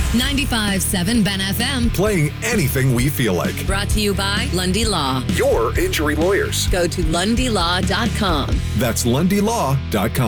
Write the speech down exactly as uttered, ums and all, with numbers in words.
ninety-five point seven Ben F M. Playing anything we feel like. Brought to you by Lundy Law. Your injury lawyers. Go to lundy law dot com. That's lundy law dot com.